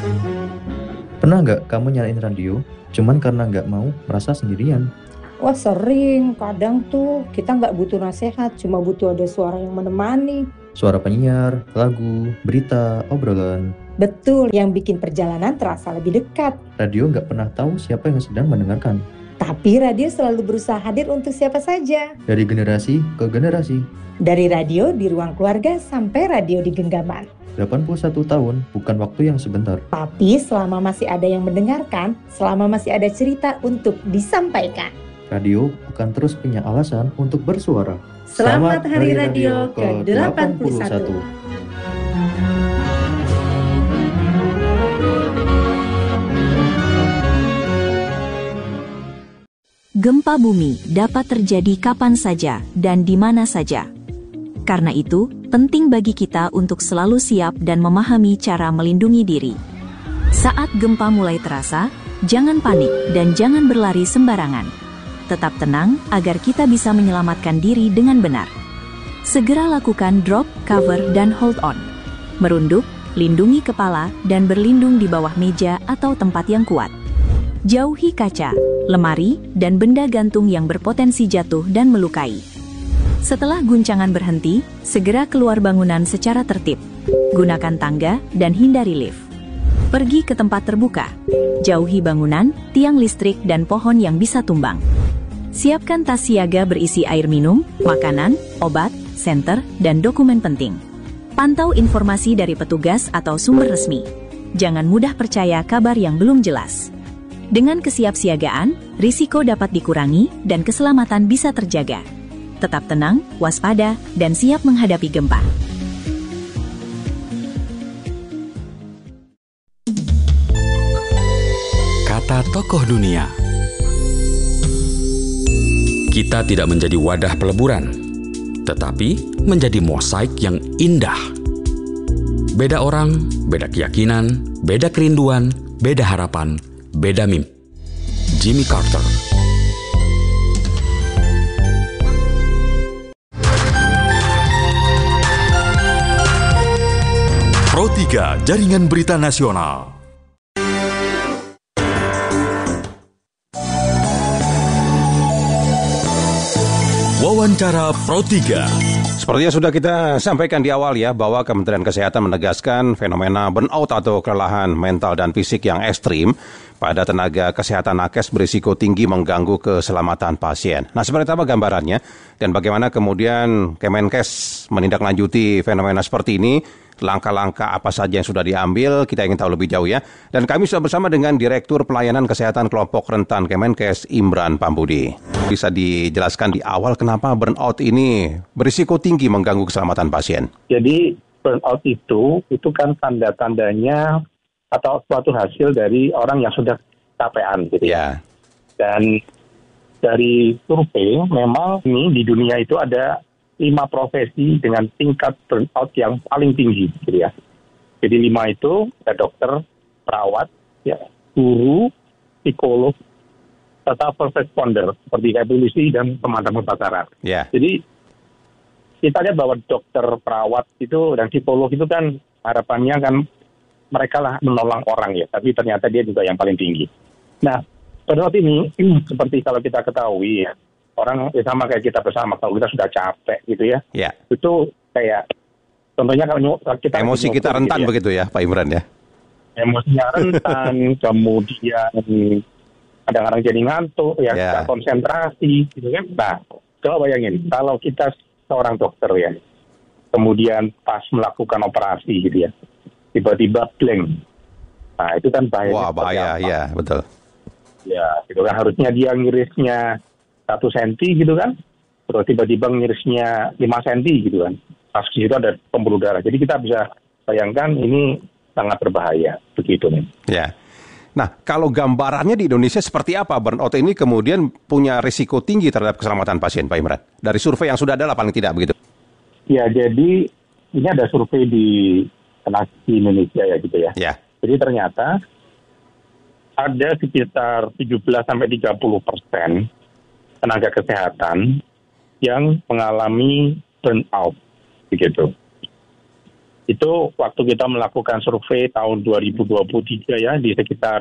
Pernah nggak kamu nyalain radio cuman karena nggak mau merasa sendirian? Wah sering, kadang tuh kita nggak butuh nasihat, cuma butuh ada suara yang menemani. Suara penyiar, lagu, berita, obrolan. Betul, yang bikin perjalanan terasa lebih dekat. Radio nggak pernah tahu siapa yang sedang mendengarkan. Tapi radio selalu berusaha hadir untuk siapa saja. Dari generasi ke generasi. Dari radio di ruang keluarga sampai radio di genggaman. 81 tahun bukan waktu yang sebentar. Tapi selama masih ada yang mendengarkan, selama masih ada cerita untuk disampaikan. Radio akan terus punya alasan untuk bersuara. Selamat Hari Radio ke-81. Gempa bumi dapat terjadi kapan saja dan di mana saja. Karena itu, penting bagi kita untuk selalu siap dan memahami cara melindungi diri. Saat gempa mulai terasa, jangan panik dan jangan berlari sembarangan. Tetap tenang agar kita bisa menyelamatkan diri dengan benar. Segera lakukan drop, cover, dan hold on. Merunduk, lindungi kepala, dan berlindung di bawah meja atau tempat yang kuat. Jauhi kaca, lemari, dan benda gantung yang berpotensi jatuh dan melukai. Setelah guncangan berhenti, segera keluar bangunan secara tertib. Gunakan tangga dan hindari lift. Pergi ke tempat terbuka. Jauhi bangunan, tiang listrik, dan pohon yang bisa tumbang. Siapkan tas siaga berisi air minum, makanan, obat, senter, dan dokumen penting. Pantau informasi dari petugas atau sumber resmi. Jangan mudah percaya kabar yang belum jelas. Dengan kesiapsiagaan, risiko dapat dikurangi dan keselamatan bisa terjaga. Tetap tenang, waspada, dan siap menghadapi gempa. Kata tokoh dunia. Kita tidak menjadi wadah peleburan, tetapi menjadi mosaik yang indah. Beda orang, beda keyakinan, beda kerinduan, beda harapan, beda mimpi. Jimmy Carter. Pro 3 Jaringan Berita Nasional. Wawancara Pro 3. Seperti yang sudah kita sampaikan di awal ya, bahwa Kementerian Kesehatan menegaskan fenomena burnout atau kelelahan mental dan fisik yang ekstrim pada tenaga kesehatan nakes berisiko tinggi mengganggu keselamatan pasien. Nah, seperti apa gambarannya dan bagaimana kemudian Kemenkes menindaklanjuti fenomena seperti ini? Langkah-langkah apa saja yang sudah diambil, kita ingin tahu lebih jauh ya. Dan kami sudah bersama dengan Direktur Pelayanan Kesehatan Kelompok Rentan Kemenkes, Imran Pambudi. Bisa dijelaskan di awal kenapa burnout ini berisiko tinggi mengganggu keselamatan pasien? Jadi burnout itu kan tanda-tandanya atau suatu hasil dari orang yang sudah capean gitu ya. Dan dari survei memang ini di dunia itu ada 5 profesi dengan tingkat burnout yang paling tinggi gitu ya. Jadi 5 itu ada dokter, perawat, ya, guru, psikolog, serta first responder seperti kayak polisi dan pemadam kebakaran. Jadi kita lihat bahwa dokter, perawat itu dan psikolog itu kan harapannya kan mereka lah menolong orang ya, tapi ternyata dia juga yang paling tinggi. Nah, burnout ini seperti kalau kita ketahui ya, orang ya sama kayak kita bersama, kalau kita sudah capek gitu ya, itu kayak contohnya kalau kita emosi kita rentan gitu begitu ya Pak Imran ya. Emosinya rentan, kemudian kadang-kadang jadi ngantuk, ya tidak konsentrasi gitu kan. Nah, coba bayangin kalau kita seorang dokter ya, kemudian pas melakukan operasi gitu ya, tiba-tiba blank. Nah, itu kan bahaya. Wah, bahaya, ya betul. Ya, itu kan harusnya dia ngirisnya 1 senti gitu kan, terus tiba-tiba ngirisnya 5 senti gitu kan. Pas di situ ada pembuluh darah. Jadi kita bisa bayangkan ini sangat berbahaya begitu nih. Ya. Nah, kalau gambarannya di Indonesia seperti apa burnout ini kemudian punya risiko tinggi terhadap keselamatan pasien, Pak Imran? Dari survei yang sudah ada lah paling tidak begitu. Ya, jadi ini ada survei di Indonesia ya gitu ya. Jadi ternyata ada sekitar 17-30% tenaga kesehatan yang mengalami burnout begitu. Itu waktu kita melakukan survei tahun 2023 ya, di sekitar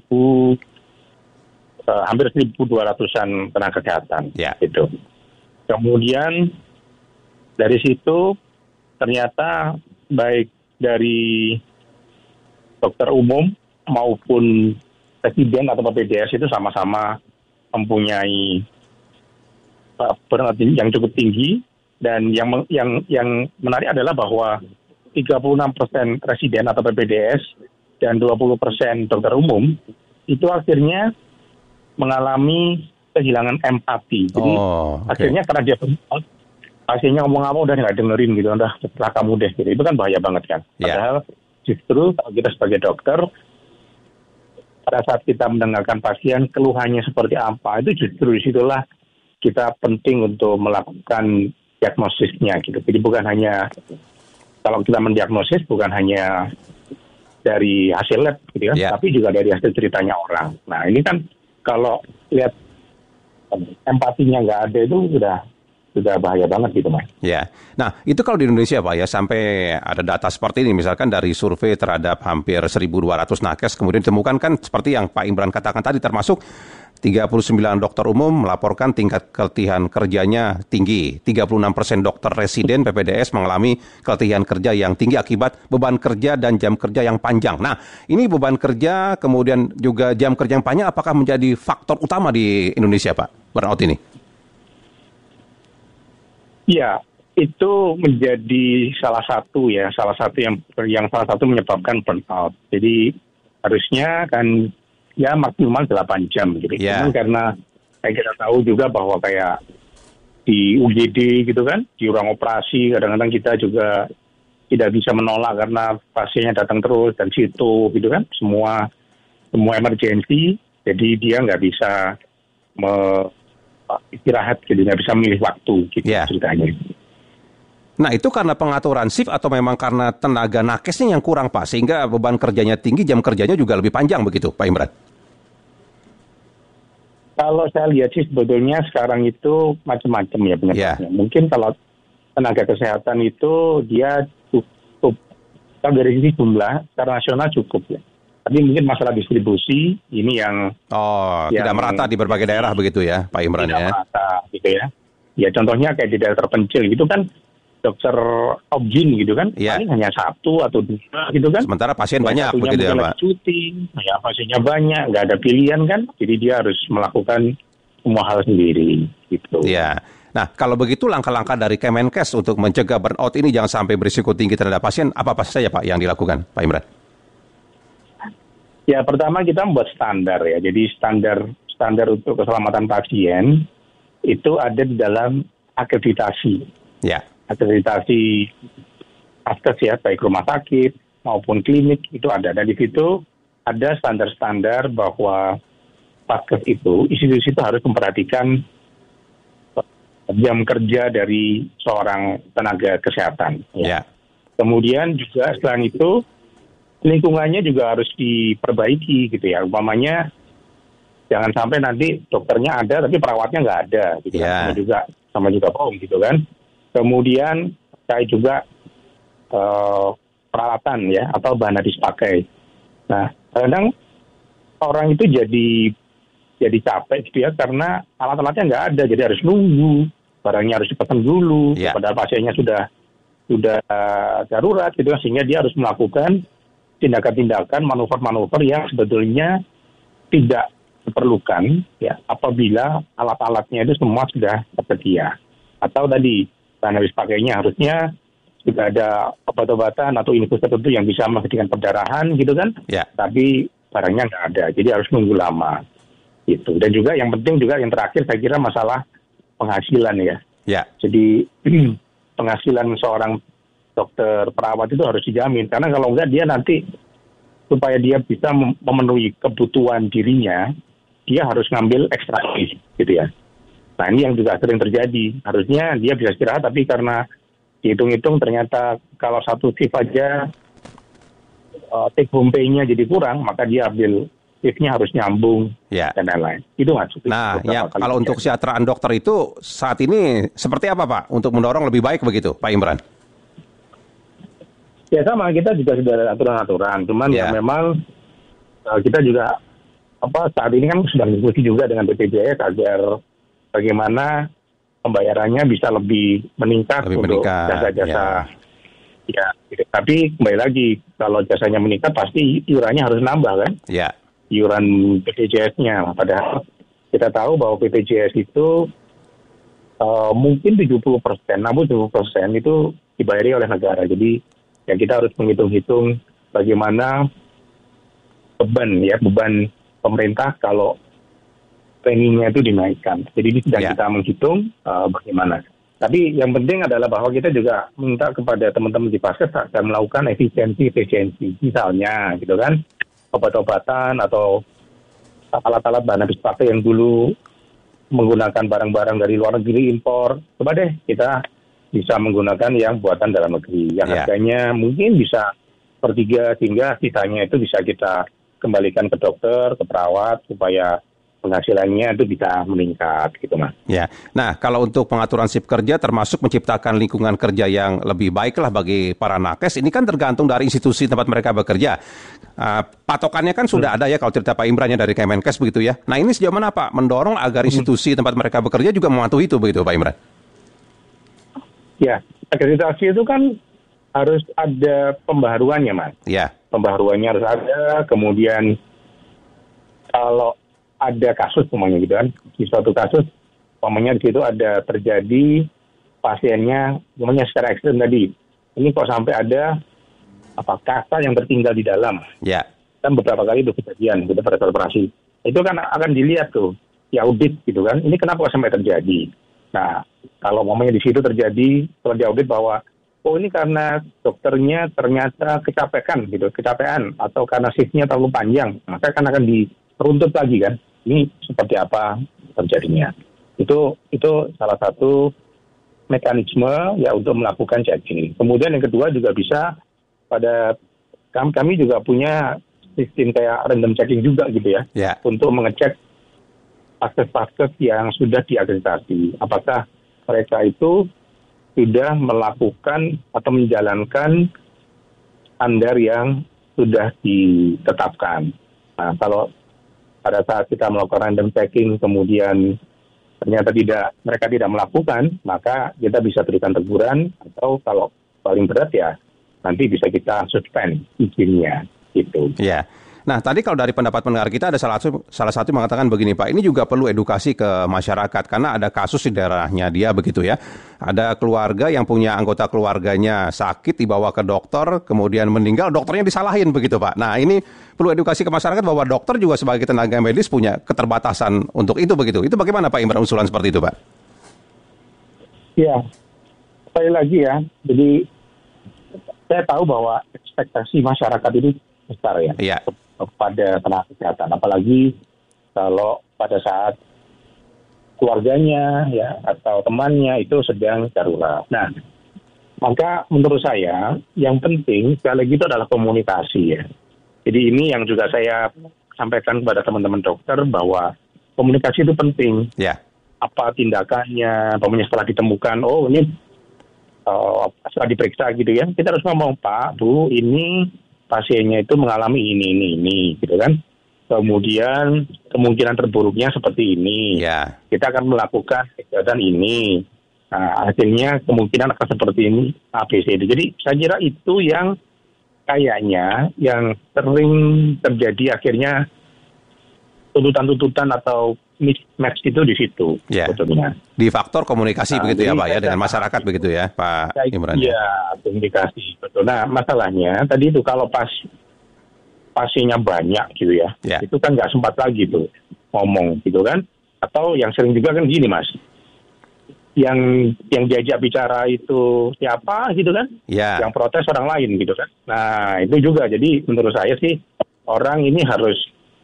hampir 1.200-an tenaga kesehatan. Gitu. Kemudian dari situ ternyata baik dari dokter umum maupun presiden atau PPDS itu sama-sama mempunyai burnout yang cukup tinggi, dan yang menarik adalah bahwa 36% residen atau PPDS dan 20% dokter umum itu akhirnya mengalami kehilangan empati. Jadi akhirnya karena dia burnout, pasiennya ngomong apa udah nggak dengerin gitu, udah setelah kamu deh gitu. Itu kan bahaya banget kan. Padahal justru kalau kita sebagai dokter, pada saat kita mendengarkan pasien keluhannya seperti apa, itu justru disitulah kita penting untuk melakukan diagnosisnya gitu. Jadi bukan hanya, kalau kita mendiagnosis bukan hanya dari hasil lab gitu ya, tapi juga dari hasil ceritanya orang. Nah ini kan kalau lihat empatinya nggak ada itu sudah bahaya banget gitu Mas. Ya, nah itu kalau di Indonesia Pak ya, sampai ada data seperti ini, misalkan dari survei terhadap hampir 1.200 nakes, kemudian ditemukan kan seperti yang Pak Imran katakan tadi, termasuk 39 dokter umum melaporkan tingkat keletihan kerjanya tinggi, 36% dokter residen PPDS mengalami keletihan kerja yang tinggi akibat beban kerja dan jam kerja yang panjang. Nah, ini beban kerja kemudian juga jam kerja yang panjang, apakah menjadi faktor utama di Indonesia Pak, burnout ini? Ya, itu menjadi salah satu menyebabkan burnout. Jadi harusnya kan ya maksimal 8 jam gitu. Karena kita tahu juga bahwa kayak di UGD gitu kan, di ruang operasi kadang-kadang kita juga tidak bisa menolak karena pasiennya datang terus dan situ gitu kan, semua emergency, jadi dia nggak bisa istirahat gitu, nggak bisa memilih waktu gitu ceritanya. Nah itu karena pengaturan shift atau memang karena tenaga nakesnya yang kurang Pak, sehingga beban kerjanya tinggi, jam kerjanya juga lebih panjang begitu Pak Imran? Kalau saya lihat sih sebetulnya sekarang itu macam-macam ya penyebabnya. Mungkin kalau tenaga kesehatan itu dia cukup, kalau dari sisi jumlah secara nasional cukup ya. Tapi mungkin masalah distribusi ini yang tidak merata di berbagai daerah begitu ya Pak Imran ya? Tidak merata gitu ya. Ya contohnya kayak di daerah terpencil gitu kan, dokter obgyn gitu kan, paling hanya 1 atau 2 gitu kan. Sementara pasien banyak begitu ya Pak? Cuti, ya pasiennya banyak, nggak ada pilihan kan, jadi dia harus melakukan semua hal sendiri gitu. Ya. Nah kalau begitu langkah-langkah dari Kemenkes untuk mencegah burnout ini jangan sampai berisiko tinggi terhadap pasien, apa saja Pak yang dilakukan Pak Imran? Ya pertama kita membuat standar ya, jadi standar untuk keselamatan pasien itu ada di dalam akreditasi. Akreditasi paskes ya, baik rumah sakit maupun klinik itu ada. Dan di situ ada standar-standar bahwa paskes itu, institusi itu harus memperhatikan jam kerja dari seorang tenaga kesehatan. Kemudian juga selain itu lingkungannya juga harus diperbaiki gitu ya. Umpamanya jangan sampai nanti dokternya ada tapi perawatnya nggak ada gitu kan. Sama juga bohong gitu kan. Kemudian kayak juga peralatan ya atau bahan habis pakai. Nah, kadang orang itu jadi capek gitu ya karena alat-alatnya nggak ada, jadi harus nunggu, barangnya harus dipesan dulu, padahal pasiennya sudah darurat gitu, sehingga dia harus melakukan tindakan-tindakan, manuver-manuver yang sebetulnya tidak diperlukan ya apabila alat-alatnya itu semua sudah tersedia. Atau tadi bahan habis pakainya harusnya juga ada obat-obatan atau infus tertentu yang bisa menghentikan perdarahan gitu kan, tapi barangnya nggak ada, jadi harus nunggu lama gitu. Dan juga yang penting juga yang terakhir saya kira masalah penghasilan ya. Jadi penghasilan seorang dokter perawat itu harus dijamin, karena kalau enggak dia nanti supaya dia bisa memenuhi kebutuhan dirinya, dia harus ngambil ekstra gitu ya. Nah ini yang juga sering terjadi, harusnya dia bisa istirahat tapi karena dihitung-hitung ternyata kalau satu shift aja take home pay-nya jadi kurang, maka dia ambil shift-nya harus nyambung dan lain-lain. Itu nggak cukup. Nah ya, kalau untuk kesejahteraan dokter itu saat ini seperti apa Pak untuk mendorong lebih baik begitu Pak Imran? Ya sama, kita juga sudah ada aturan-aturan. Cuman ya memang kita juga saat ini kan sedang diskusi juga dengan BPJS agar bagaimana pembayarannya bisa lebih meningkat untuk jasa-jasa. Ya, gitu. Tapi kembali lagi, kalau jasanya meningkat pasti iurannya harus nambah kan? Ya. Iuran BPJS-nya. Padahal kita tahu bahwa BPJS itu mungkin 70%, namun 70% itu dibayari oleh negara. Jadi ya kita harus menghitung-hitung bagaimana beban pemerintah kalau preminya itu dinaikkan. Jadi ini sedang kita menghitung bagaimana. Tapi yang penting adalah bahwa kita juga minta kepada teman-teman di Paskes agar melakukan efisiensi. Misalnya gitu kan, obat-obatan atau alat-alat bahan habis pakai yang dulu menggunakan barang-barang dari luar negeri impor. Coba deh kita bisa menggunakan yang buatan dalam negeri. Yang harganya mungkin bisa per 3 sehingga sisanya itu bisa kita kembalikan ke dokter, ke perawat supaya penghasilannya itu bisa meningkat gitu Mas. Ya. Nah, kalau untuk pengaturan shift kerja termasuk menciptakan lingkungan kerja yang lebih baik lah bagi para nakes, ini kan tergantung dari institusi tempat mereka bekerja. Patokannya kan sudah ada ya kalau cerita Pak Imran dari Kemenkes begitu ya. Nah, ini sejauh mana Pak mendorong agar institusi tempat mereka bekerja juga mematuhi itu begitu Pak Imran? Ya, akreditasi itu kan harus ada pembaharuannya Mas. Ya. Pembaharuannya harus ada, kemudian kalau ada kasus umpamanya gitu kan, di suatu kasus umpamanya di situ ada terjadi pasiennya umpamanya secara ekstrem tadi, ini kok sampai ada kasta yang tertinggal di dalam. Ya. Kan beberapa kali itu kejadian gitu pada operasi. Itu kan akan dilihat tuh, diaudit gitu kan, ini kenapa sampai terjadi. Nah, kalau umpamanya di situ terjadi, kalau diaudit bahwa ini karena dokternya ternyata kecapean atau karena shiftnya terlalu panjang, maka akan diruntut lagi kan. Ini seperti apa terjadinya. Itu salah satu mekanisme ya untuk melakukan checking. Kemudian yang kedua juga bisa kami juga punya sistem kayak random checking juga gitu ya. Untuk mengecek paskes-paskes yang sudah diakreditasi. Apakah mereka itu sudah melakukan atau menjalankan standar yang sudah ditetapkan. Nah, kalau pada saat kita melakukan random checking kemudian ternyata mereka tidak melakukan, maka kita bisa berikan teguran atau kalau paling berat ya nanti bisa kita suspend izinnya gitu. Ya. Nah, tadi kalau dari pendapat pendengar kita ada salah satu mengatakan begini Pak, ini juga perlu edukasi ke masyarakat karena ada kasus di daerahnya dia begitu ya. Ada keluarga yang punya anggota keluarganya sakit dibawa ke dokter, kemudian meninggal, dokternya disalahin begitu Pak. Nah, ini perlu edukasi ke masyarakat bahwa dokter juga sebagai tenaga medis punya keterbatasan untuk itu begitu. Itu bagaimana Pak Imran usulan seperti itu Pak? Ya, sekali lagi ya. Jadi saya tahu bahwa ekspektasi masyarakat ini besar ya. Iya. Kepada tenaga kesehatan, apalagi kalau pada saat keluarganya ya atau temannya itu sedang darurat. Nah, maka menurut saya yang penting sekali lagi itu adalah komunikasi ya. Jadi ini yang juga saya sampaikan kepada teman-teman dokter bahwa komunikasi itu penting. Ya. Apa tindakannya, setelah ditemukan, ini setelah diperiksa gitu ya, kita harus ngomong Pak, Bu, ini pasiennya itu mengalami ini, gitu kan. Kemudian kemungkinan terburuknya seperti ini. Ya. Kita akan melakukan kegiatan ini. Nah, hasilnya kemungkinan akan seperti ini, ABCD. Jadi saya kira itu yang kayaknya yang sering terjadi akhirnya tuntutan-tuntutan atau mismatch itu di situ. Ya. Sebetulnya. Di faktor komunikasi begitu ya Pak ya dengan masyarakat begitu ya Pak Imran. Iya, komunikasi betul. Nah, masalahnya tadi itu kalau pasiennya banyak gitu ya, itu kan nggak sempat lagi tuh ngomong gitu kan. Atau yang sering juga kan gini Mas, yang diajak bicara itu siapa gitu kan, yang protes orang lain gitu kan. Nah itu juga, jadi menurut saya sih orang ini harus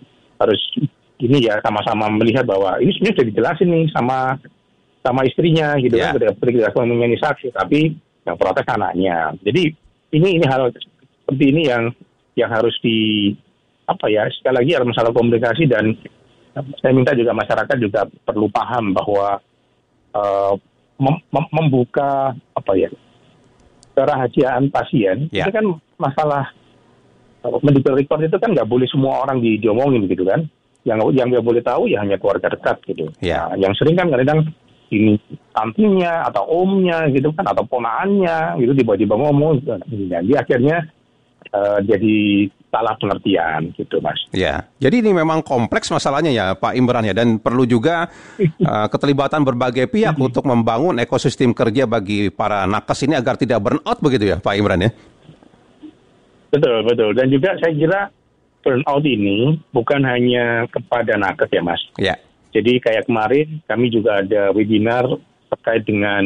ini ya sama-sama melihat bahwa ini sebenarnya sudah dijelasin nih sama istrinya gitu kan, ketika suaminya ini sakit, tapi yang protes anaknya. Jadi ini hal seperti ini yang harus sekali lagi ada masalah komunikasi, dan saya minta juga masyarakat juga perlu paham bahwa membuka kerahasiaan pasien, itu kan masalah medical record itu kan nggak boleh semua orang diomongin gitu kan. Yang nggak boleh tahu ya hanya keluarga dekat gitu. Nah, yang sering kan kadang ini tantinya atau omnya gitu kan, atau ponaannya gitu tiba-tiba ngomong. Jadi akhirnya jadi salah pengertian gitu, Mas. Ya, jadi ini memang kompleks masalahnya ya Pak Imran ya, dan perlu juga keterlibatan berbagai pihak untuk membangun ekosistem kerja bagi para nakes ini agar tidak burnout begitu ya Pak Imran ya? Betul. Dan juga saya kira burnout ini bukan hanya kepada nakes ya, Mas. Ya. Jadi kayak kemarin kami juga ada webinar terkait dengan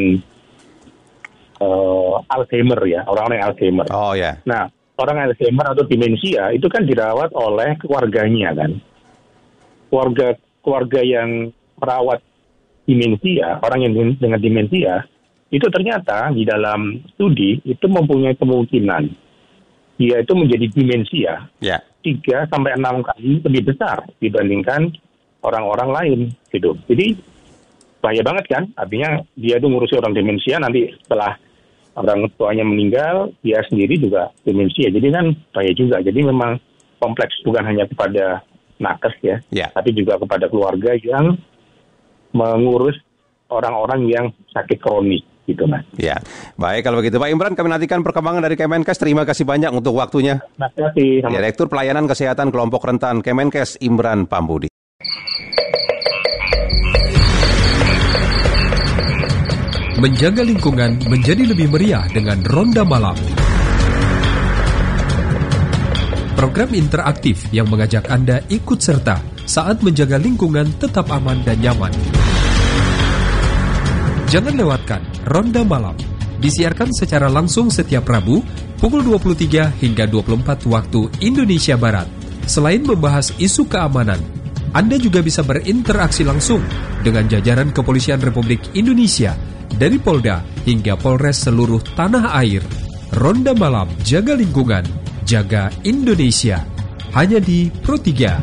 Alzheimer ya, orang-orang Alzheimer. Oh ya. Nah, orang Alzheimer atau demensia itu kan dirawat oleh keluarganya kan. Keluarga yang merawat demensia, orang yang dengan demensia, itu ternyata di dalam studi itu mempunyai kemungkinan dia itu menjadi demensia 3-6 kali lebih besar dibandingkan orang-orang lain gitu. Jadi bahaya banget kan, artinya dia itu ngurusi orang demensia, nanti setelah orang tuanya meninggal, dia sendiri juga demensia. Jadi kan bahaya juga. Jadi memang kompleks, bukan hanya kepada nakes ya, tapi juga kepada keluarga yang mengurus orang-orang yang sakit kronis gitu, Mas. Ya, baik kalau begitu Pak Imran, kami nantikan perkembangan dari Kemenkes. Terima kasih banyak untuk waktunya. Terima kasih. Direktur Pelayanan Kesehatan Kelompok Rentan Kemenkes, Imran Pambudi. Menjaga lingkungan menjadi lebih meriah dengan Ronda Malam. Program interaktif yang mengajak Anda ikut serta saat menjaga lingkungan tetap aman dan nyaman. Jangan lewatkan Ronda Malam. Disiarkan secara langsung setiap Rabu pukul 23 hingga 24 waktu Indonesia Barat. Selain membahas isu keamanan, Anda juga bisa berinteraksi langsung dengan jajaran Kepolisian Republik Indonesia dari Polda hingga Polres seluruh tanah air. Ronda Malam, jaga lingkungan, jaga Indonesia. Hanya di Pro 3.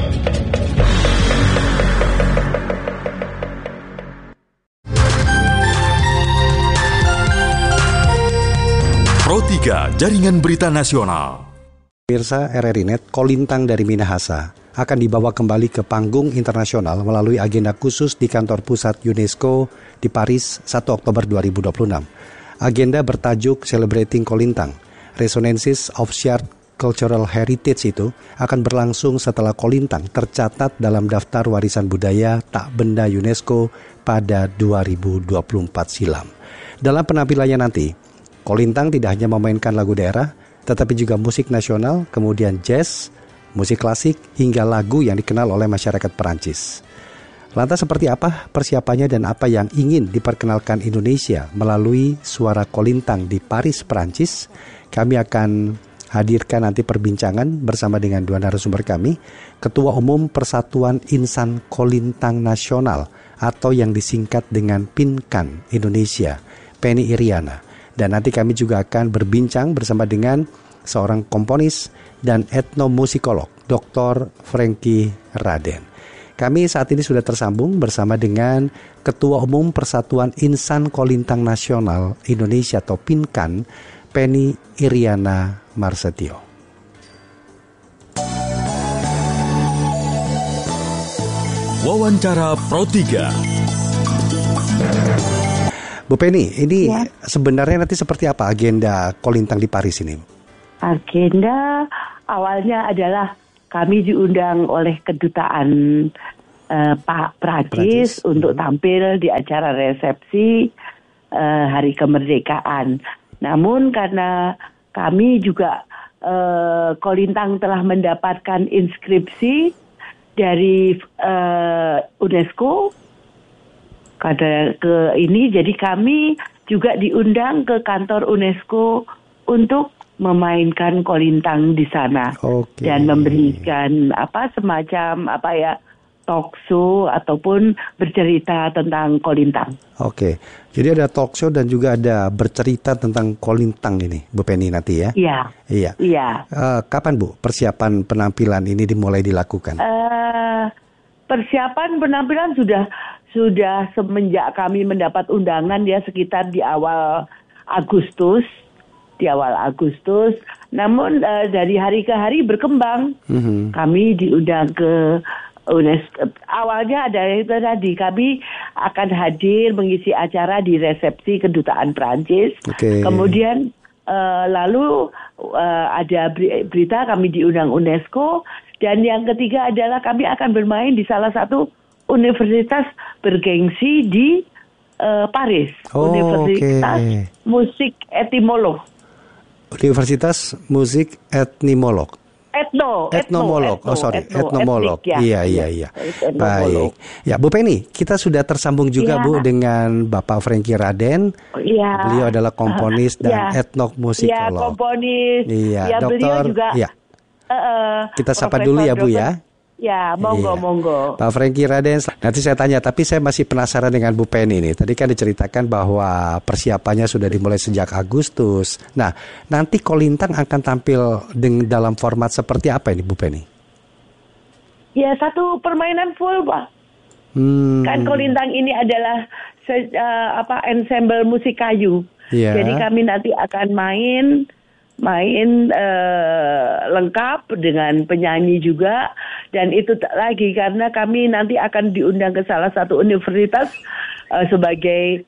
Pro 3 Jaringan Berita Nasional. Pemirsa RRI Net, Kolintang dari Minahasa akan dibawa kembali ke panggung internasional melalui agenda khusus di kantor pusat UNESCO di Paris 1 Oktober 2026. Agenda bertajuk Celebrating Kolintang, Resonances of Shared Cultural Heritage itu akan berlangsung setelah Kolintang tercatat dalam daftar warisan budaya tak benda UNESCO pada 2024 silam. Dalam penampilannya nanti, Kolintang tidak hanya memainkan lagu daerah, tetapi juga musik nasional, kemudian jazz, musik klasik, hingga lagu yang dikenal oleh masyarakat Perancis. Lantas seperti apa persiapannya dan apa yang ingin diperkenalkan Indonesia melalui suara Kolintang di Paris, Perancis? Kami akan hadirkan nanti perbincangan bersama dengan dua narasumber kami, Ketua Umum Persatuan Insan Kolintang Nasional atau yang disingkat dengan PINKAN Indonesia, Penny Iriana. Dan nanti kami juga akan berbincang bersama dengan seorang komponis dan etnomusikolog, Dr. Franky Raden. Kami saat ini sudah tersambung bersama dengan Ketua Umum Persatuan Insan Kolintang Nasional Indonesia atau PINKAN, Penny Iriana Marsetio. Wawancara Pro 3. Bu Penny, ini sebenarnya nanti seperti apa agenda Kolintang di Paris ini? Agenda awalnya adalah kami diundang oleh kedutaan Pak Prancis untuk tampil di acara resepsi Hari Kemerdekaan. Namun karena kami juga Kolintang telah mendapatkan inskripsi dari UNESCO ke ini, jadi kami juga diundang ke kantor UNESCO untuk memainkan Kolintang di sana dan memberikan semacam talk show ataupun bercerita tentang Kolintang. Oke, jadi ada talk show dan juga ada bercerita tentang Kolintang ini, Bu Penny nanti ya? Iya. Kapan Bu persiapan penampilan ini dimulai dilakukan? Persiapan penampilan sudah semenjak kami mendapat undangan ya sekitar di awal Agustus. di awal Agustus. Namun dari hari ke hari berkembang. Kami diundang ke UNESCO. Awalnya ada itu tadi, kami akan hadir mengisi acara di resepsi kedutaan Prancis. Kemudian lalu ada berita kami diundang UNESCO, dan yang ketiga adalah kami akan bermain di salah satu universitas bergengsi di Paris, Universitas Musik Etimolog. Universitas Musik Etnolog. Etnomolog. Iya. Baik. Ya, Bu Penny, kita sudah tersambung juga Bu dengan Bapak Frankie Raden. Beliau adalah komponis dan etnomusikolog. Iya, komponis. Iya, ya, dokter. Beliau juga. Ya. Kita sapa dulu ya Bu ya. Ya, monggo. Pak Frankie Raden, nanti saya tanya, tapi saya masih penasaran dengan Bu Penny nih. Tadi kan diceritakan bahwa persiapannya sudah dimulai sejak Agustus. Nah, nanti Kolintang akan tampil dalam format seperti apa ini Bu Penny? Ya, satu permainan full, Pak. Kan Kolintang ini adalah ensemble musik kayu. Jadi kami nanti akan main lengkap dengan penyanyi juga, dan itu lagi karena kami nanti akan diundang ke salah satu universitas sebagai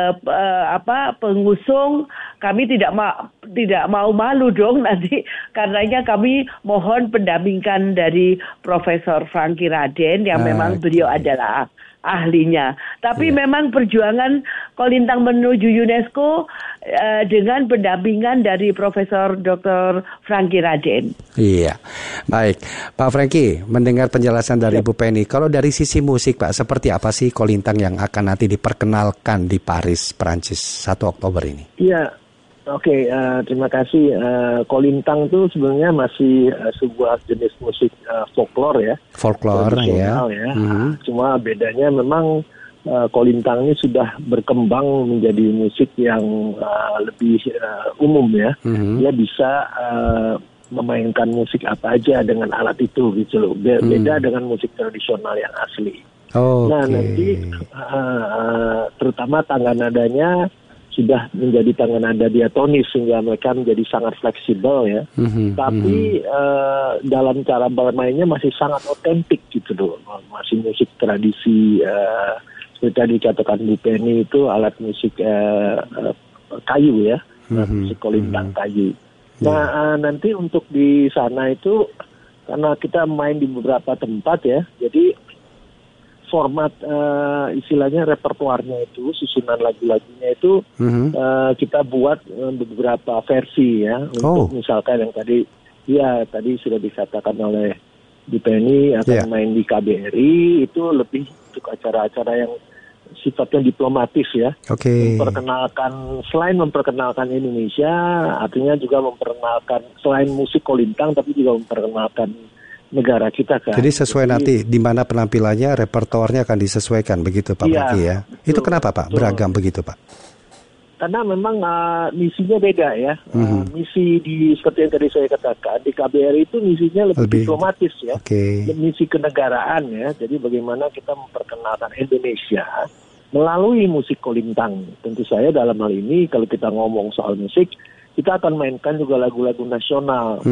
pengusung. Kami tidak mau malu dong nanti, karenanya kami mohon pendampingan dari Profesor Frankie Raden yang memang beliau adalah ahlinya. Tapi memang perjuangan Kolintang menuju UNESCO dengan pendampingan dari Profesor Dr. Frankie Raden. Iya, baik. Pak Frankie, mendengar penjelasan dari Bu Penny, kalau dari sisi musik Pak, seperti apa sih Kolintang yang akan nanti diperkenalkan di Paris, Prancis 1 Oktober ini? Iya. Oke, terima kasih. Kolintang itu sebenarnya masih sebuah jenis musik folklore ya. Folklore ya. Cuma bedanya memang Kolintang ini sudah berkembang menjadi musik yang lebih umum ya. Dia bisa memainkan musik apa aja dengan alat itu gitu loh. Beda dengan musik tradisional yang asli. Nah nanti terutama tangga nadanya sudah menjadi tangga nada diatonis sehingga mereka menjadi sangat fleksibel ya. Tapi dalam cara bermainnya masih sangat otentik gitu loh. Masih musik tradisi seperti tadi dikatakan Bu Penny itu alat musik kayu ya. Musik Kolintang kayu. Nah nanti untuk di sana itu karena kita main di beberapa tempat ya. Jadi format istilahnya repertuarnya itu, susunan lagu-lagunya itu kita buat beberapa versi ya. Untuk misalkan yang tadi sudah dikatakan oleh Bu Penny akan main di KBRI, itu lebih untuk acara-acara yang sifatnya diplomatis ya. Selain memperkenalkan Indonesia, artinya juga memperkenalkan selain musik Kolintang tapi juga memperkenalkan negara kita kan. Jadi sesuai nanti di mana penampilannya, repertoarnya akan disesuaikan begitu Pak Frankie ya. Betul, itu kenapa Pak? Beragam begitu Pak? Karena memang misinya beda ya. Misi seperti yang tadi saya katakan di KBRI itu misinya lebih diplomatis ya. Misi kenegaraan ya. Jadi bagaimana kita memperkenalkan Indonesia melalui musik Kolintang. Tentu saya dalam hal ini kalau kita ngomong soal musik, kita akan mainkan juga lagu-lagu nasional.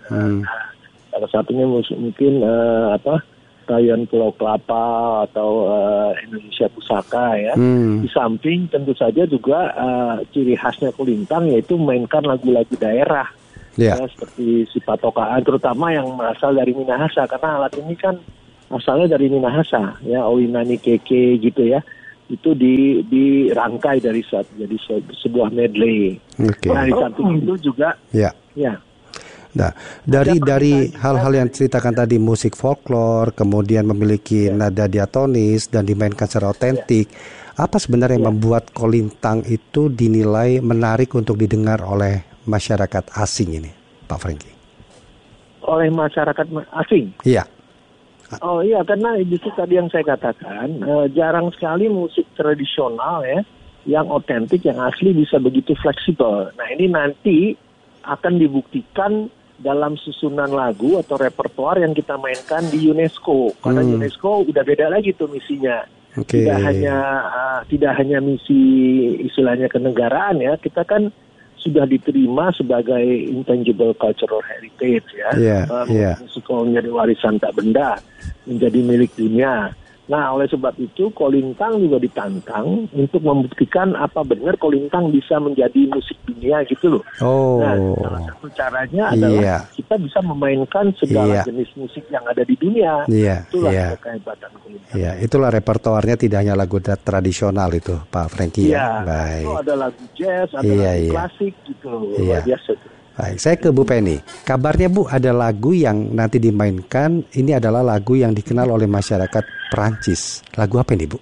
Salah satunya mungkin Tarian Pulau Kelapa atau Indonesia Pusaka ya. Di samping tentu saja juga ciri khasnya Kolintang yaitu mainkan lagu-lagu daerah ya, seperti si patokaan terutama yang berasal dari Minahasa, karena alat ini kan asalnya dari Minahasa ya, Owinani Keke gitu ya. Itu dirangkai jadi sebuah medley. Nah di samping itu juga ya. Nah, dari hal-hal yang ceritakan tadi, musik folklore, kemudian memiliki nada diatonis dan dimainkan secara otentik, apa sebenarnya yang membuat Kolintang itu dinilai menarik untuk didengar oleh masyarakat asing ini, Pak Frankie? Oleh masyarakat asing? Iya. Oh iya, karena justru tadi yang saya katakan, jarang sekali musik tradisional ya, yang otentik, yang asli bisa begitu fleksibel. Nah ini nanti akan dibuktikan dalam susunan lagu atau repertoar yang kita mainkan di UNESCO. Karena UNESCO udah beda lagi tuh misinya. Tidak hanya misi istilahnya kenegaraan ya. Kita kan sudah diterima sebagai intangible cultural heritage ya, musical menjadi warisan tak benda, menjadi milik dunia. Nah, oleh sebab itu Kolintang juga ditantang untuk membuktikan apa benar Kolintang bisa menjadi musik dunia gitu loh. Nah, salah satu caranya adalah kita bisa memainkan segala jenis musik yang ada di dunia. Itulah kehebatan Kolintang. Itulah repertoarnya, tidak hanya lagu tradisional itu, Pak Franky. Baik. Itu ada lagu jazz, ada lagu klasik gitu. Luar biasa tuh. Baik, saya ke Bu Penny. Kabarnya Bu, ada lagu yang nanti dimainkan, ini adalah lagu yang dikenal oleh masyarakat Perancis. Lagu apa ini, Bu?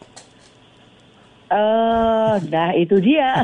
Nah itu dia.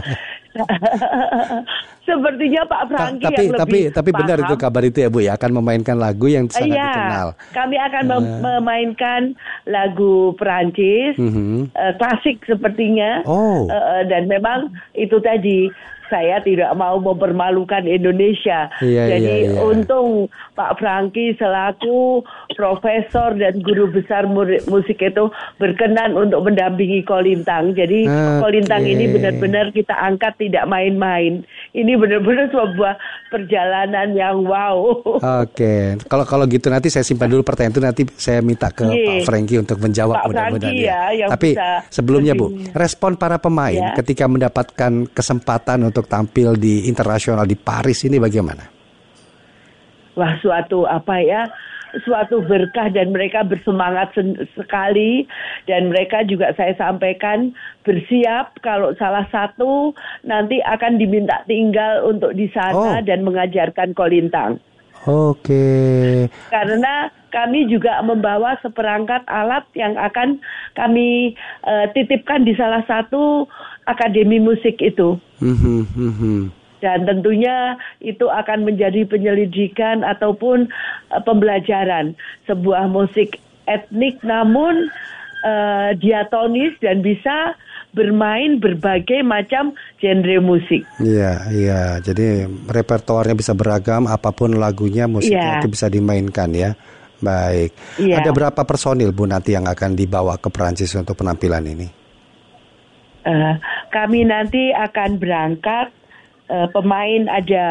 Sepertinya Pak Franky yang lebih tapi benar paham. Itu kabar itu ya Bu ya, akan memainkan lagu yang sangat dikenal. Kami akan memainkan lagu Perancis, klasik sepertinya. Dan memang itu tadi, saya tidak mau mempermalukan Indonesia. Jadi untung Pak Franky selaku profesor dan guru besar musik itu berkenan untuk mendampingi Kolintang. Jadi Kolintang ini benar-benar kita angkat tidak main-main. Ini benar-benar sebuah perjalanan yang wow. Kalau gitu nanti saya simpan dulu pertanyaan itu, nanti saya minta ke Pak Franky untuk menjawab mudah-mudahan. Tapi sebelumnya Bu, respon para pemain ketika mendapatkan kesempatan untuk tampil di internasional di Paris ini bagaimana? Wah, suatu berkah, dan mereka bersemangat sekali, dan mereka juga saya sampaikan bersiap kalau salah satu nanti akan diminta tinggal untuk di sana dan mengajarkan Kolintang. Karena kami juga membawa seperangkat alat yang akan kami titipkan di salah satu akademi musik itu. Dan tentunya itu akan menjadi penyelidikan ataupun pembelajaran sebuah musik etnik namun diatonis dan bisa bermain berbagai macam genre musik. Jadi repertoarnya bisa beragam, apapun lagunya, musiknya itu bisa dimainkan ya. Baik. Ada berapa personil Bu nanti yang akan dibawa ke Perancis untuk penampilan ini? Kami nanti akan berangkat, pemain ada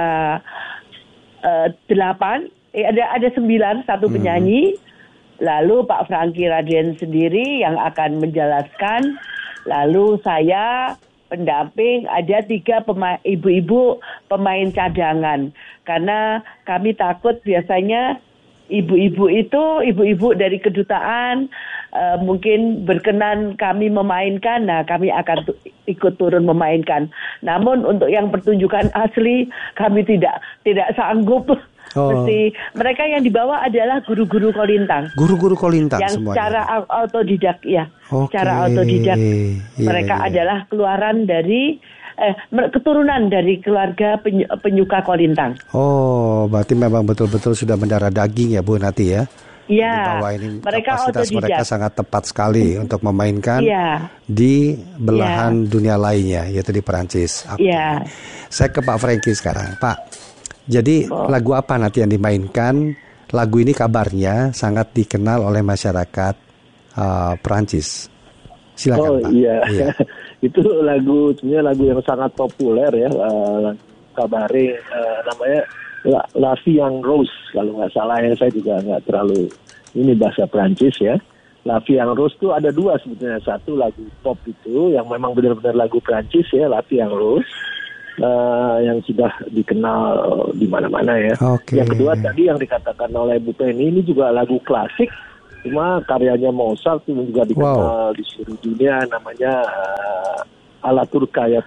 8, ada 9, satu penyanyi. Lalu Pak Franky Raden sendiri yang akan menjelaskan. Lalu saya pendamping, ada 3 ibu-ibu pemain cadangan. Karena kami takut biasanya ibu-ibu dari kedutaan mungkin berkenan kami memainkan. Nah, kami akan ikut turun memainkan. Namun untuk yang pertunjukan asli kami tidak sanggup. Mesti mereka yang dibawa adalah guru-guru Kolintang. Guru-guru Kolintang yang semuanya. Secara autodidak secara autodidak. Mereka adalah keluaran dari keturunan dari keluarga penyuka Kolintang. Berarti memang betul-betul sudah mendarah daging ya Bu nanti ya. Mereka kapasitas autodidak. mereka sangat tepat sekali untuk memainkan di belahan dunia lainnya, yaitu di Perancis. Saya ke Pak Franky sekarang, Pak. Jadi lagu apa nanti yang dimainkan? Lagu ini kabarnya sangat dikenal oleh masyarakat Perancis. Silakan Pak. Itu sebenarnya lagu yang sangat populer ya, kabare namanya La Vie en Rose kalau nggak salah ya, saya juga nggak terlalu ini bahasa Perancis ya. La Vie en Rose itu ada 2 sebetulnya, satu lagu pop itu yang memang benar-benar lagu Perancis ya, La Vie en Rose. Yang sudah dikenal di mana-mana ya. Yang kedua tadi yang dikatakan oleh Bu Penny, ini juga lagu klasik, cuma karyanya Mozart itu juga dikenal di seluruh dunia, namanya Alla Turca ya.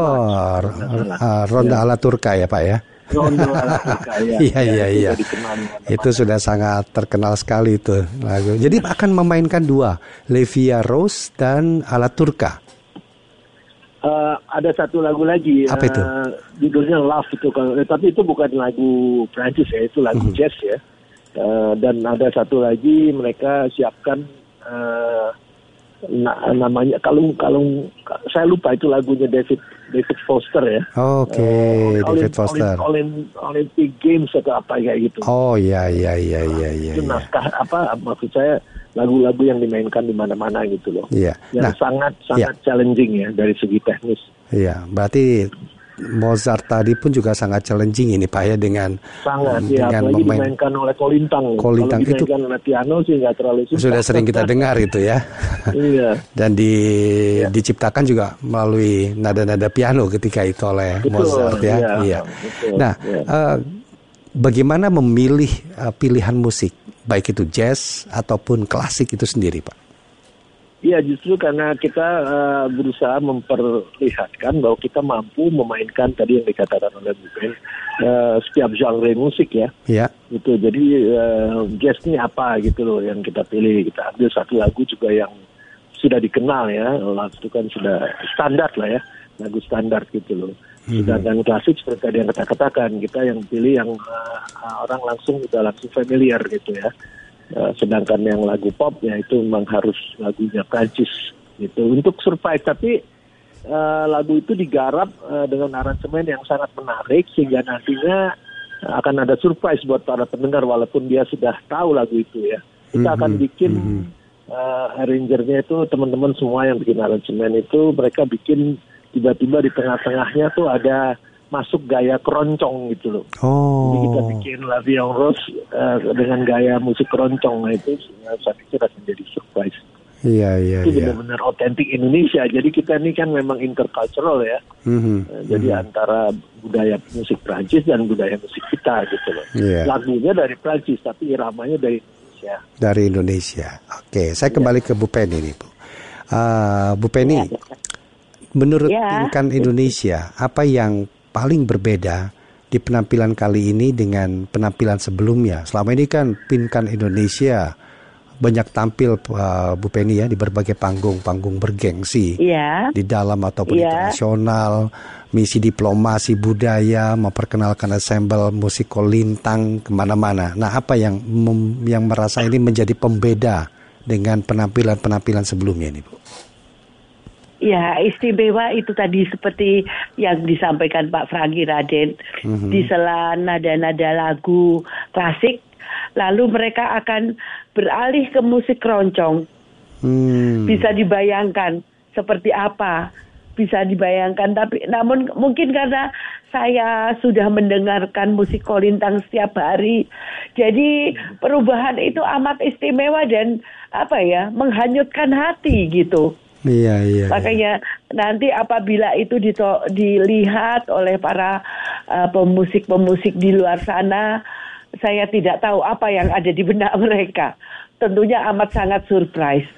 Ronda Alla Turca ya Pak ya. Ronda Alla Turca ya. Iya. Itu sudah sangat terkenal sekali itu lagu. Jadi akan memainkan 2, La Vie en Rose dan Alla Turca. Ada satu lagu lagi, apa itu? Judulnya Love itu, tapi itu bukan lagu Prancis ya, itu lagu jazz ya. Dan ada satu lagi mereka siapkan namanya kalung saya lupa itu lagunya David Foster ya. David Foster. Olympic Games atau apa kayak gitu. Iya. Itu naskah maksud saya lagu-lagu yang dimainkan di mana-mana gitu loh. Yang sangat challenging ya dari segi teknis. Berarti Mozart tadi pun juga sangat challenging ini Pak ya, dengan apalagi dimainkan oleh Kolintang. Kalau dimainkan oleh piano sih nggak terlalu susah. Sudah sering kita dengar itu ya. Iya. Dan diciptakan juga melalui nada-nada piano ketika itu oleh Mozart ya. Iya. Nah, bagaimana memilih pilihan musik, baik itu jazz ataupun klasik itu sendiri Pak? Ya, justru karena kita berusaha memperlihatkan bahwa kita mampu memainkan tadi yang dikatakan oleh Bu Ben, setiap genre musik ya. Iya. Gitu. Jadi jazz ini apa gitu loh yang kita pilih. Kita ambil satu lagu juga yang sudah dikenal ya. Lagu itu kan sudah standar lah ya. Lagu standar gitu loh. Sedangkan klasik seperti tadi yang kita katakan, kita yang pilih yang orang langsung familiar gitu ya. Sedangkan yang lagu pop ya itu memang harus lagunya Prancis gitu untuk survive. Tapi lagu itu digarap dengan aransemen yang sangat menarik sehingga nantinya akan ada surprise buat para pendengar walaupun dia sudah tahu lagu itu ya. Kita akan bikin arrangernya itu teman-teman semua yang bikin aransemen itu mereka bikin tiba-tiba di tengah-tengahnya tuh ada masuk gaya keroncong gitu loh. Jadi kita bikin La Vie en Rose dengan gaya musik keroncong. Nah itu saya pikir akan jadi surprise. Iya. Itu benar-benar otentik Indonesia. Jadi kita ini kan memang intercultural ya. Jadi antara budaya musik Prancis dan budaya musik kita gitu loh. Lagunya dari Prancis tapi iramanya dari Indonesia. Dari Indonesia. Oke, saya kembali ke Bu Penny nih Bu. Bu Penny, menurut Inkan Indonesia, apa yang paling berbeda di penampilan kali ini dengan penampilan sebelumnya? Selama ini kan Pinkan Indonesia banyak tampil Bu Penny ya di berbagai panggung bergengsi di dalam ataupun internasional, misi diplomasi budaya, memperkenalkan ensemble musik Kolintang kemana-mana. Nah, apa yang merasa ini menjadi pembeda dengan penampilan sebelumnya ini Bu? Ya, istimewa itu tadi seperti yang disampaikan Pak Franky Raden. Di sela nada-nada lagu klasik, lalu mereka akan beralih ke musik keroncong. Bisa dibayangkan seperti apa, bisa dibayangkan. Tapi namun mungkin karena saya sudah mendengarkan musik Kolintang setiap hari, jadi perubahan itu amat istimewa dan menghanyutkan hati gitu. Iya. Makanya nanti apabila itu dilihat oleh para pemusik-pemusik di luar sana, saya tidak tahu apa yang ada di benak mereka. Tentunya amat sangat surprise.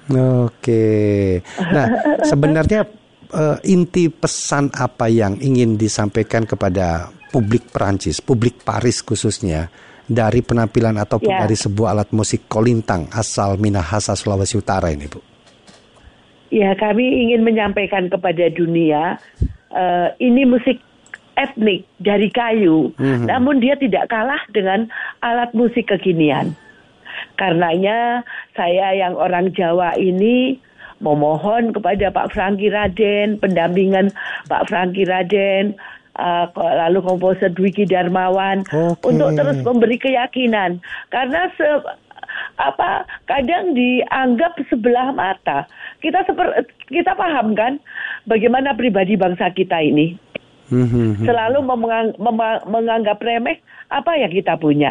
Oke. Nah, sebenarnya inti pesan apa yang ingin disampaikan kepada publik Perancis, publik Paris khususnya, dari penampilan ataupun dari sebuah alat musik Kolintang asal Minahasa, Sulawesi Utara ini, Bu? Ya, kami ingin menyampaikan kepada dunia, ini musik etnik dari kayu, namun dia tidak kalah dengan alat musik kekinian. Karenanya saya yang orang Jawa ini memohon kepada Pak Franky Raden, pendampingan Pak Franky Raden, lalu komposer Dwiki Darmawan, untuk terus memberi keyakinan. Karena kadang dianggap sebelah mata. Kita paham kan bagaimana pribadi bangsa kita ini. Selalu menganggap remeh apa yang kita punya.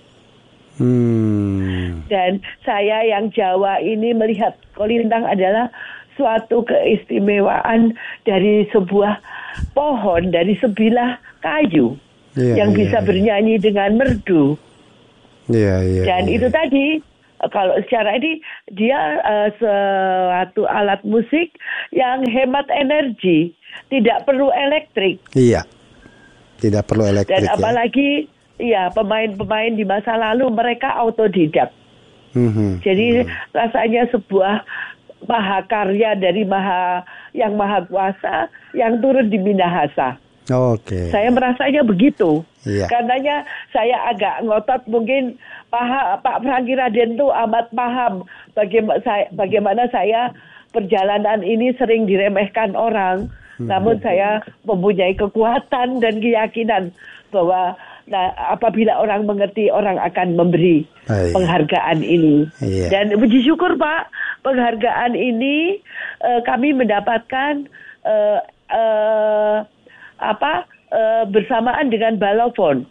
Dan saya yang Jawa ini melihat Kolintang adalah suatu keistimewaan dari sebuah pohon, dari sebilah kayu yang bisa bernyanyi dengan merdu. Dan itu tadi, kalau secara ini dia suatu alat musik yang hemat energi, tidak perlu elektrik. Iya, tidak perlu elektrik. Dan apalagi pemain-pemain di masa lalu mereka autodidak. Jadi rasanya sebuah mahakarya dari yang maha kuasa yang turun di Minahasa. Saya merasanya begitu. Karenanya saya agak ngotot, mungkin Pak Franky Raden itu amat paham bagaimana saya perjalanan ini sering diremehkan orang. Namun saya mempunyai kekuatan dan keyakinan bahwa apabila orang mengerti, orang akan memberi penghargaan ini. Dan puji syukur Pak, penghargaan ini kami mendapatkan bersamaan dengan balofon.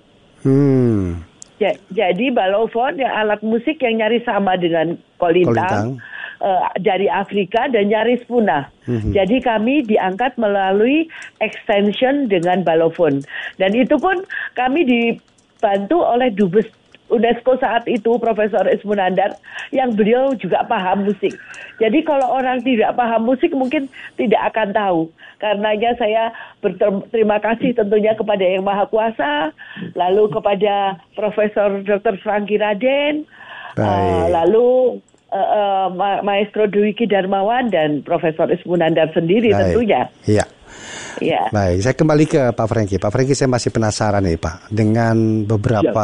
Jadi balofon ya alat musik yang nyaris sama dengan kolintang. Dari Afrika dan nyaris punah. Jadi kami diangkat melalui extension dengan balofon. Dan itu pun kami dibantu oleh Dubes UNESCO saat itu, Profesor Ismunandar, yang beliau juga paham musik. Jadi kalau orang tidak paham musik mungkin tidak akan tahu. Karenanya saya berterima kasih tentunya kepada Yang Maha Kuasa, lalu kepada Profesor Dr. Franky Raden, lalu Maestro Dwiki Darmawan dan Profesor Ismunandar sendiri tentunya. Iya. Ya. Baik, saya kembali ke Pak Franky. Pak Franky, saya masih penasaran nih Pak dengan beberapa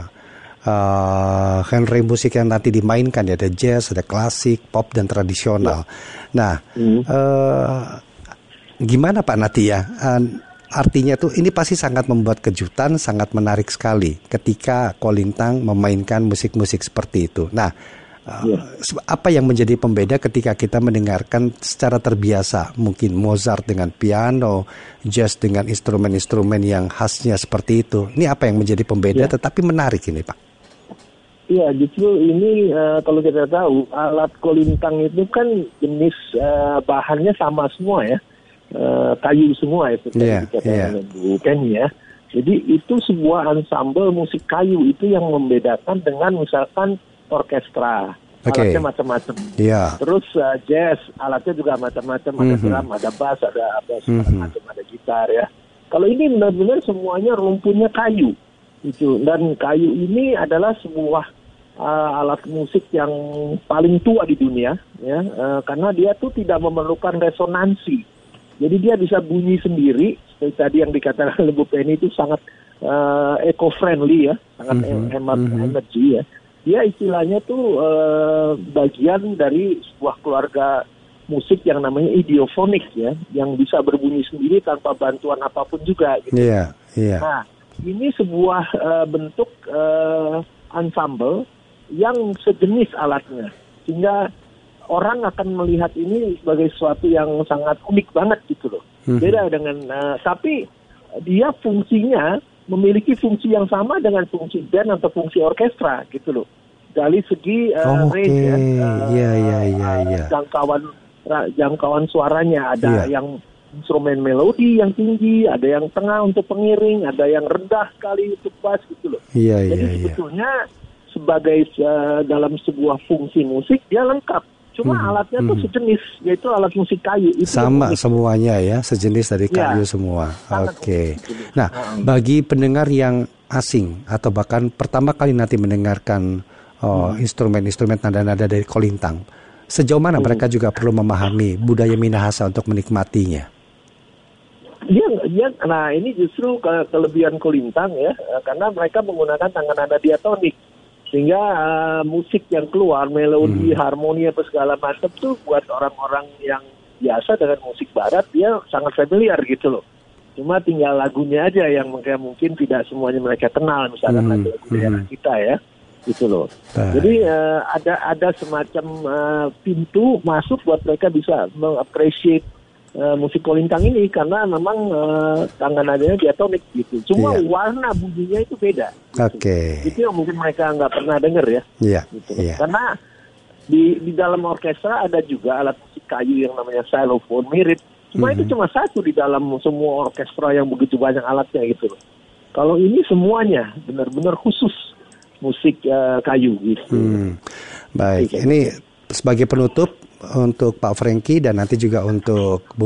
genre musik yang nanti dimainkan ya, ada jazz, ada klasik, pop dan tradisional. Nah, gimana Pak nanti ya? Artinya tuh ini pasti sangat membuat kejutan, sangat menarik sekali ketika Kolintang memainkan musik-musik seperti itu. Nah, apa yang menjadi pembeda ketika kita mendengarkan secara terbiasa mungkin Mozart dengan piano, jazz dengan instrumen-instrumen yang khasnya seperti itu. Ini apa yang menjadi pembeda tetapi menarik ini Pak? Iya, justru ini kalau kita tahu alat kolintang itu kan jenis bahannya sama semua ya, kayu semua ya, seperti Bu Penny ya. Jadi itu sebuah ensemble musik kayu itu yang membedakan dengan misalkan orkestra, alatnya macam-macam. Terus jazz, alatnya juga macam-macam, ada drum, ada bass, ada macam, ada gitar ya. Kalau ini benar-benar semuanya rumputnya kayu, itu. Dan kayu ini adalah sebuah alat musik yang paling tua di dunia, ya, karena dia tuh tidak memerlukan resonansi. Jadi dia bisa bunyi sendiri. Seperti tadi yang dikatakan oleh Bu Penny itu sangat eco-friendly ya, sangat hemat energi ya. Dia istilahnya tuh bagian dari sebuah keluarga musik yang namanya idiofonik ya, yang bisa berbunyi sendiri tanpa bantuan apapun juga gitu. Nah, ini sebuah bentuk ensemble yang sejenis alatnya, sehingga orang akan melihat ini sebagai sesuatu yang sangat unik banget gitu loh. Beda dengan tapi dia fungsinya memiliki fungsi yang sama dengan fungsi band atau fungsi orkestra gitu loh. Dari segi range jangkauan suaranya, ada yang instrumen melodi yang tinggi, ada yang tengah untuk pengiring, ada yang rendah sekali untuk bass gitu loh. Jadi sebetulnya sebagai dalam sebuah fungsi musik dia lengkap. Cuma alatnya tuh sejenis, yaitu alat musik kayu. Itu sama semuanya ya, sejenis dari kayu semua. Nah, bagi pendengar yang asing atau bahkan pertama kali nanti mendengarkan instrumen-instrumen nada-nada dari kolintang, sejauh mana mereka juga perlu memahami budaya Minahasa untuk menikmatinya? Nah ini justru kelebihan kolintang ya, karena mereka menggunakan tangan nada diatonik. Sehingga musik yang keluar, melodi, harmoni, apa segala macam tuh buat orang-orang yang biasa dengan musik barat, dia sangat familiar gitu loh. Cuma tinggal lagunya aja yang mungkin tidak semuanya mereka kenal, misalnya lagu daerah kita ya, gitu loh. Jadi ada semacam pintu masuk buat mereka bisa meng-appreciate musik kolintang ini, karena memang tangan nadanya diatonik gitu. Cuma warna bunyinya itu beda. Itu yang mungkin mereka nggak pernah dengar ya. Gitu. Karena di dalam orkestra ada juga alat musik kayu yang namanya xylophone, mirip. Cuma itu cuma satu di dalam semua orkestra yang begitu banyak alatnya gitu. Kalau ini semuanya benar-benar khusus musik kayu gitu. Baik, ini sebagai penutup untuk Pak Franky dan nanti juga untuk